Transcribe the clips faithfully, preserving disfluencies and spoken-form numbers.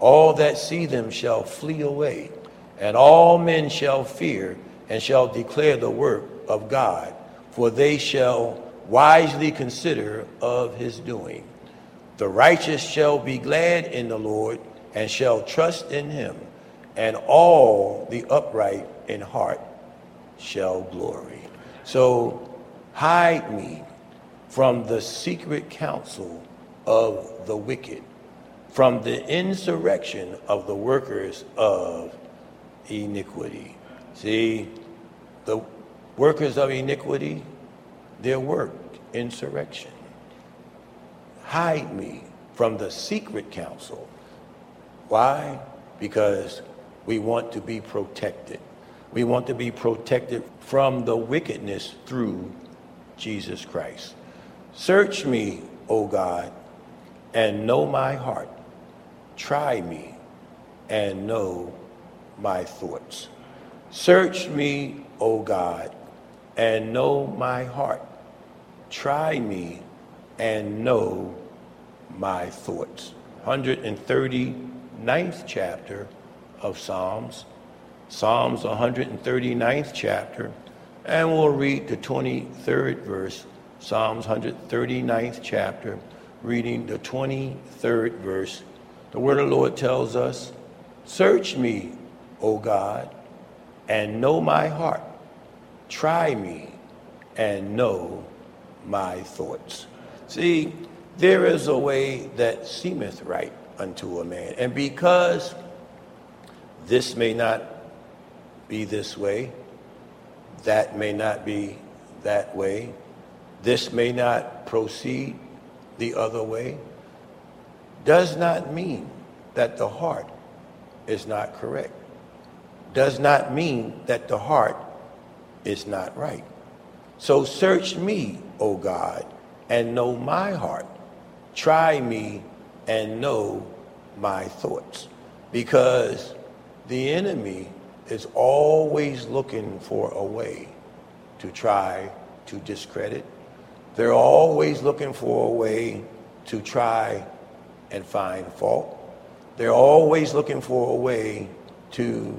All that see them shall flee away, and all men shall fear and shall declare the work of God, for they shall wisely consider of his doing. The righteous shall be glad in the Lord and shall trust in him, and all the upright in heart shall glory. So hide me from the secret counsel of the wicked, from the insurrection of the workers of iniquity. See, the workers of iniquity, their work, insurrection. Hide me from the secret counsel. Why? Because we want to be protected. We want to be protected from the wickedness through Jesus Christ. Search me, O God, and know my heart. Try me and know my thoughts. Search me, O God, and know my heart. Try me and know my thoughts. one hundred thirty-ninth chapter of Psalms. Psalms one hundred thirty-ninth chapter. And we'll read the twenty-third verse. Psalms one hundred thirty-ninth chapter, reading the twenty-third verse. The word of the Lord tells us, search me, O God, and know my heart. Try me and know my thoughts. See, there is a way that seemeth right unto a man. And because this may not be this way, that may not be that way, this may not proceed the other way, does not mean that the heart is not correct. Does not mean that the heart is not right. So search me, O God, and know my heart. Try me and know my thoughts. Because the enemy is always looking for a way to try to discredit. They're always looking for a way to try and find fault. They're always looking for a way to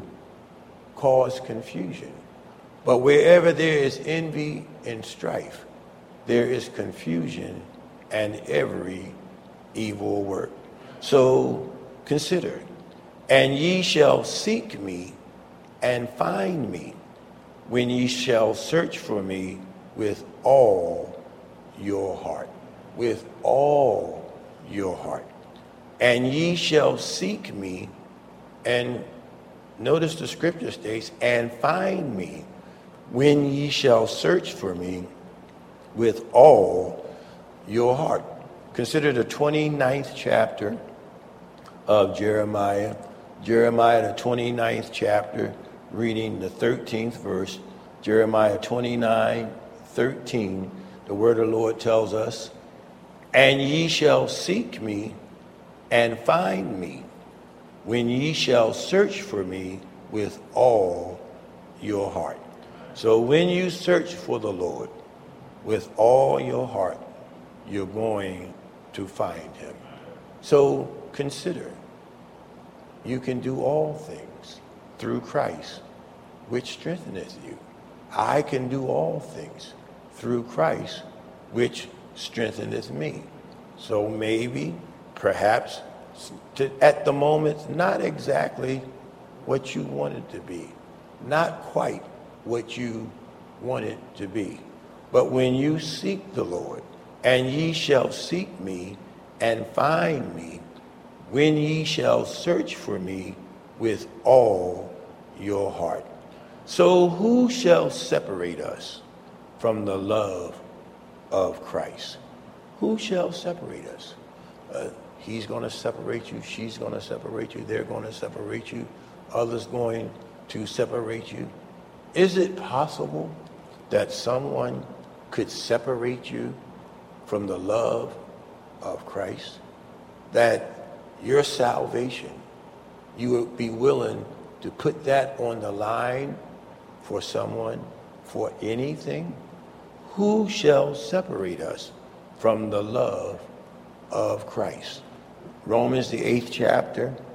cause confusion. But wherever there is envy and strife, there is confusion and every evil work. So consider, and ye shall seek me and find me when ye shall search for me with all your heart. With all your heart. And ye shall seek me, and notice the scripture states, and find me when ye shall search for me with all your heart. Consider the twenty-ninth chapter of Jeremiah. Jeremiah, the twenty-ninth chapter, reading the thirteenth verse. Jeremiah twenty-nine, thirteen, the word of the Lord tells us, and ye shall seek me and find me when ye shall search for me with all your heart. So when you search for the Lord with all your heart, you're going to find him. So consider, you can do all things through Christ, which strengtheneth you. I can do all things through Christ, which strengtheneth me. So maybe, perhaps, to, at the moment, not exactly what you wanted to be, not quite what you wanted to be. But when you seek the Lord, and ye shall seek me and find me, when ye shall search for me with all your heart. So who shall separate us from the love of Christ? Who shall separate us? Uh, he's going to separate you. She's going to separate you. They're going to separate you. Others going to separate you. Is it possible that someone could separate you from the love of Christ? That your salvation, you would be willing to put that on the line for someone, for anything? Who shall separate us from the love of Christ? Romans, the eighth chapter,